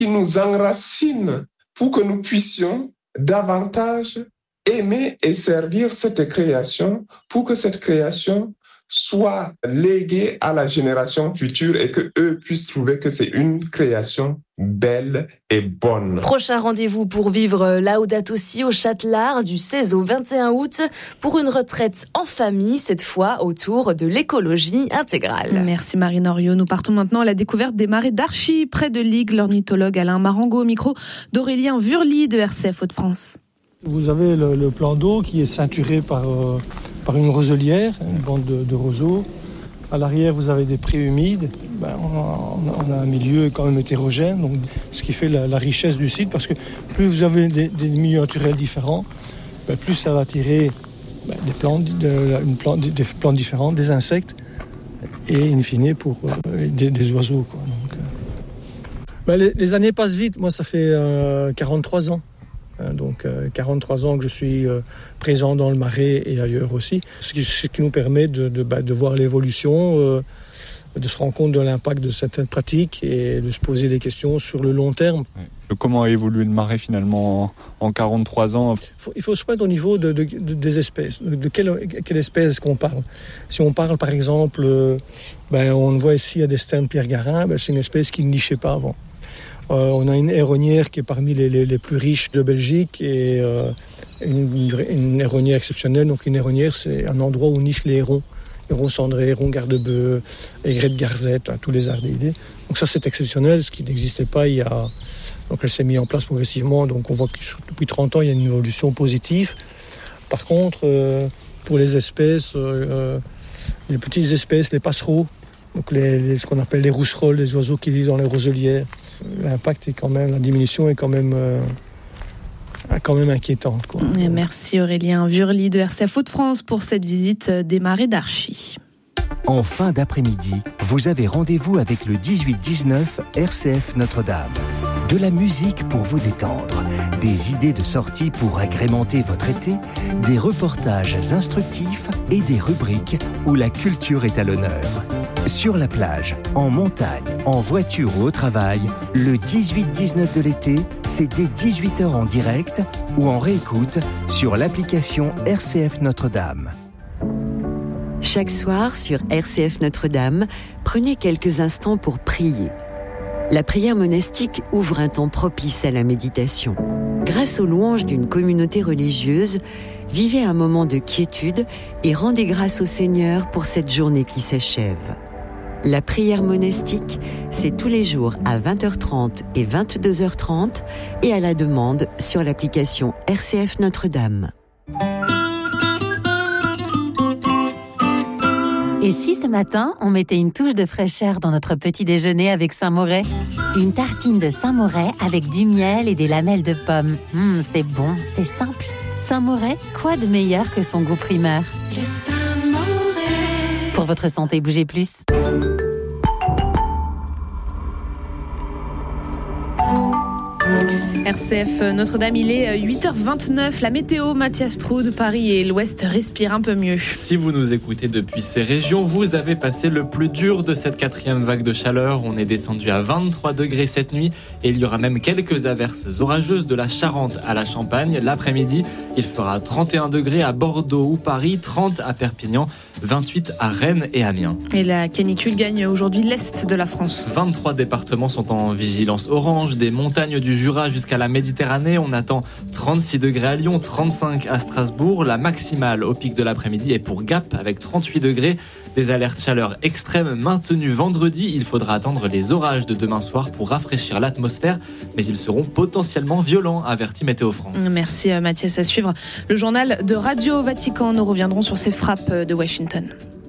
qui nous enracine pour que nous puissions davantage aimer et servir cette création pour que cette création soit léguée à la génération future et que eux puissent trouver que c'est une création belle et bonne. Prochain rendez-vous pour vivre Laudato Si au Châtelard du 16 au 21 août pour une retraite en famille, cette fois autour de l'écologie intégrale. Merci Marine Henriot. Nous partons maintenant à la découverte des marais d'Archy, près de Ligues. L'ornithologue Alain Marango au micro d'Aurélien Vurly de RCF Hauts-de-France. Vous avez le plan d'eau qui est ceinturé par une roselière, une bande de roseaux. À l'arrière, vous avez des prés humides. On a un milieu quand même hétérogène, donc, ce qui fait la richesse du site, parce que plus vous avez des milieux naturels différents, plus ça va attirer des plantes différentes, des insectes, et in fine pour des oiseaux, quoi. Donc, les années passent vite. Moi, ça fait 43 ans. Donc 43 ans que je suis présent dans le Marais et ailleurs aussi, ce qui nous permet de voir l'évolution, de se rendre compte de l'impact de certaines pratiques et de se poser des questions sur le long terme. Comment a évolué le Marais finalement en 43 ans ? Il faut se mettre au niveau des espèces. De quelle espèce qu'on parle ? Si on parle par exemple, on voit ici il y a des sternes pierre-garin, c'est une espèce qui ne nichait pas avant. On a une héronnière qui est parmi les plus riches de Belgique et une héronnière exceptionnelle. Donc une héronnière, c'est un endroit où nichent les hérons. Hérons cendrés, hérons garde-bœufs, aigrettes garzettes, tous les ardidés. Donc ça, c'est exceptionnel, ce qui n'existait pas il y a... Donc elle s'est mise en place progressivement. Donc on voit que depuis 30 ans, il y a une évolution positive. Par contre, pour les espèces, les petites espèces, les passereaux, donc ce qu'on appelle les rousserolles, les oiseaux qui vivent dans les roselières, l'impact est quand même, la diminution est quand même inquiétante, quoi. Et merci Aurélien Vurly de RCF Hauts-de-France pour cette visite des marais d'Archy. En fin d'après-midi, vous avez rendez-vous avec le 18-19 RCF Notre-Dame. De la musique pour vous détendre, des idées de sortie pour agrémenter votre été, des reportages instructifs et des rubriques où la culture est à l'honneur. Sur la plage, en montagne, en voiture ou au travail, le 18-19 de l'été, c'est dès 18h en direct ou en réécoute sur l'application RCF Notre-Dame. Chaque soir sur RCF Notre-Dame, prenez quelques instants pour prier. La prière monastique ouvre un temps propice à la méditation. Grâce aux louanges d'une communauté religieuse, vivez un moment de quiétude et rendez grâce au Seigneur pour cette journée qui s'achève. La prière monastique, c'est tous les jours à 20h30 et 22h30 et à la demande sur l'application RCF Notre-Dame. Et si ce matin, on mettait une touche de fraîcheur dans notre petit déjeuner avec Saint-Moret ? Une tartine de Saint-Moret avec du miel et des lamelles de pommes. C'est bon, c'est simple. Saint-Moret, quoi de meilleur que son goût primeur ? Le Saint-Moret. Pour votre santé, bougez plus. RCF Notre-Dame, il est 8h29. La météo, Mathias Troude, Paris et l'Ouest respirent un peu mieux. Si vous nous écoutez depuis ces régions, vous avez passé le plus dur de cette 4e vague de chaleur. On est descendu à 23 degrés cette nuit et il y aura même quelques averses orageuses de la Charente à la Champagne. L'après-midi, il fera 31 degrés à Bordeaux ou Paris, 30 à Perpignan, 28 à Rennes et Amiens. Et la canicule gagne aujourd'hui l'Est de la France. 23 départements sont en vigilance orange, des montagnes du Jura jusqu'à la Méditerranée. On attend 36 degrés à Lyon, 35 à Strasbourg. La maximale au pic de l'après-midi est pour Gap avec 38 degrés. Des alertes chaleur extrêmes maintenues vendredi. Il faudra attendre les orages de demain soir pour rafraîchir l'atmosphère, mais ils seront potentiellement violents, avertit Météo France. Merci Mathias. À suivre le journal de Radio Vatican. Nous reviendrons sur ces frappes de Washington.